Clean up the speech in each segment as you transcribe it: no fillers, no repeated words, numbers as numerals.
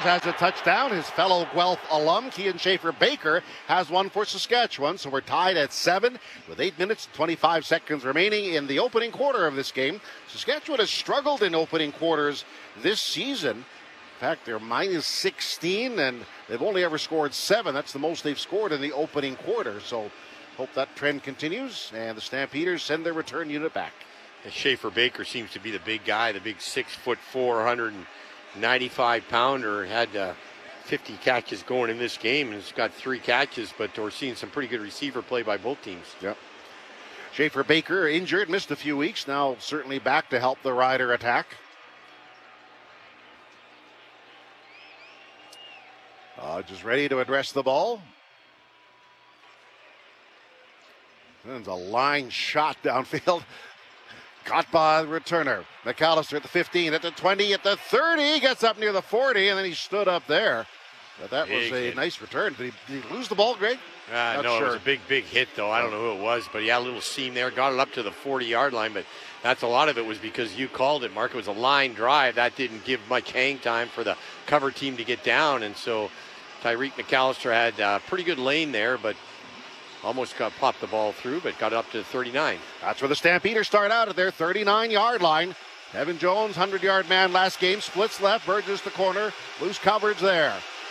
has a touchdown. His fellow Guelph alum, Cian Schaefer-Baker, has one for Saskatchewan. So we're tied at 7 with 8 minutes and 25 seconds remaining in the opening quarter of this game. Saskatchewan has struggled in opening quarters this season. In fact, they're minus 16, and they've only ever scored 7. That's the most they've scored in the opening quarter. So hope that trend continues, and the Stampeders send their return unit back. Schaefer-Baker seems to be the big guy, the big 6'4", 195-pounder. Had 50 catches going in this game, and has got 3 catches, but we're seeing some pretty good receiver play by both teams. Yep. Schaefer-Baker injured, missed a few weeks, now certainly back to help the Rider attack. Just ready to address the ball. There's a line shot downfield. Caught by the returner. McAllister at the 15, at the 20, at the 30. Gets up near the 40, and then he stood up there. But that was a nice return. Did he lose the ball, Greg? No, sure. It was a big hit, though. I don't know who it was, but he had a little seam there. Got it up to the 40-yard line, but that's a lot of it was because you called it, Mark. It was a line drive. That didn't give much hang time for the cover team to get down, and so Tyreek McAllister had a pretty good lane there, but almost popped the ball through, but got it up to 39. That's where the Stampeders start out at their 39-yard line. Evan Jones, 100-yard man last game, splits left, Burgess the corner, loose coverage there.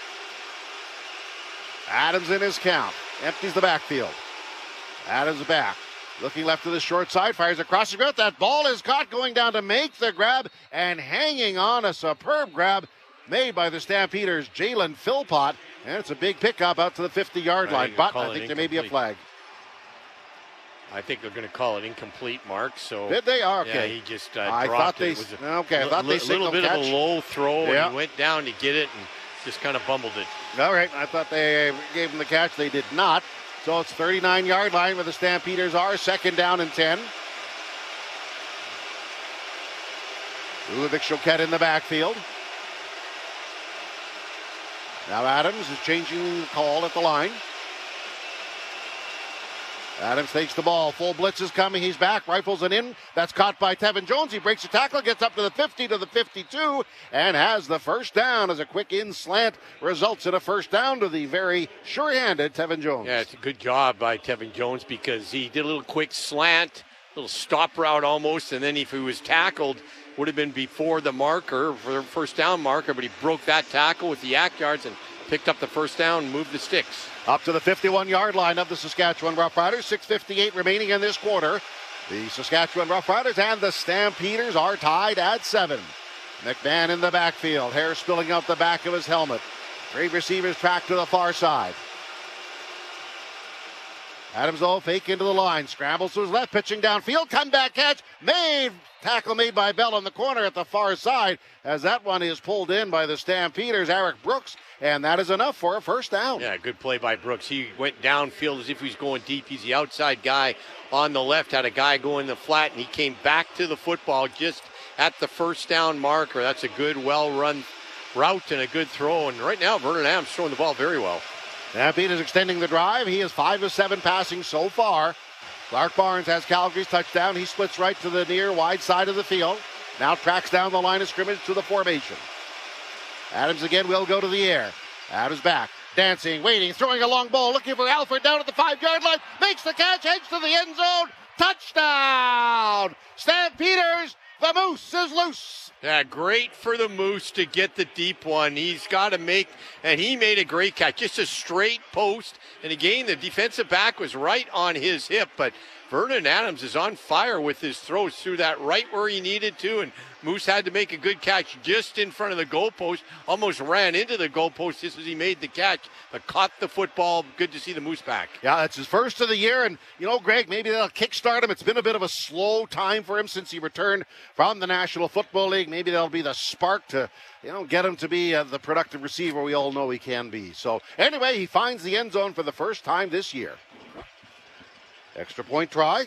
Adams in his count, empties the backfield. Adams back, looking left to the short side, fires across the grip. That ball is caught, going down to make the grab, and hanging on, a superb grab made by the Stampeders, Jalen Philpott. And it's a big pickup out to the 50-yard line, but I think there may be a flag. I think they're going to call it incomplete, Mark. So did they? Okay. Yeah, he just I dropped thought they. It was I thought they signaled a little bit catch. of a low throw, and he went down to get it and just kind of bumbled it. All right. I thought they gave him the catch. They did not. So it's 39-yard line where the Stampeders are. Second down and 10. Ludovic Choquette in the backfield. Now Adams is changing the call at the line. Adams takes the ball. Full blitz is coming. He's back. Rifles it in. That's caught by Tevin Jones. He breaks the tackle, gets up to the 50, to the 52, and has the first down as a quick in slant results in a first down to the very sure-handed Tevin Jones. Yeah, it's a good job by Tevin Jones because he did a little quick slant, little stop route almost, and then if he was tackled, would have been before the marker, for the first down marker, but he broke that tackle with the yak yards and picked up the first down and moved the sticks. Up to the 51-yard line of the Saskatchewan Roughriders. 6:58 remaining in this quarter. The Saskatchewan Roughriders and the Stampeders are tied at 7. McMahon in the backfield. Hair spilling out the back of his helmet. 3 receivers track to the far side. Adams, though, fake into the line. Scrambles to his left, pitching downfield. Comeback catch. Tackle made by Bell in the corner at the far side, as that one is pulled in by the Stampeders, Eric Brooks, and that is enough for a first down. Yeah, good play by Brooks. He went downfield as if he was going deep. He's the outside guy on the left, had a guy go in the flat, and he came back to the football just at the first down marker. That's a good, well-run route and a good throw, and right now Vernon Adams throwing the ball very well. Stampede is extending the drive. He is 5 of 7 passing so far. Clark Barnes has Calgary's touchdown. He splits right to the near wide side of the field. Now tracks down the line of scrimmage to the formation. Adams again will go to the air. Adams back, dancing, waiting, throwing a long ball, looking for Alford down at the 5-yard line. Makes the catch, heads to the end zone. Touchdown! Stampeders, the Moose is loose. Yeah, great for the Moose to get the deep one. He's got to make, and he made a great catch. Just a straight post. And again, the defensive back was right on his hip, but Vernon Adams is on fire with his throws through that right where he needed to, and Moose had to make a good catch just in front of the goalpost, almost ran into the goalpost just as he made the catch, but caught the football. Good to see the Moose back. Yeah, it's his first of the year, and, Greg, maybe that'll kickstart him. It's been a bit of a slow time for him since he returned from the National Football League. Maybe that'll be the spark to, get him to be the productive receiver we all know he can be. So, anyway, he finds the end zone for the first time this year. Extra point try.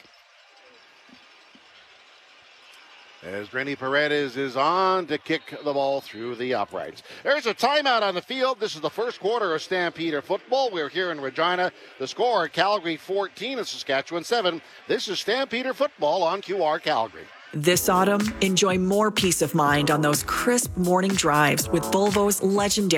As Rennie Paredes is on to kick the ball through the uprights. There's a timeout on the field. This is the first quarter of Stampeder football. We're here in Regina. The score, Calgary 14 and Saskatchewan 7. This is Stampeder football on QR Calgary. This autumn, enjoy more peace of mind on those crisp morning drives with Volvo's legendary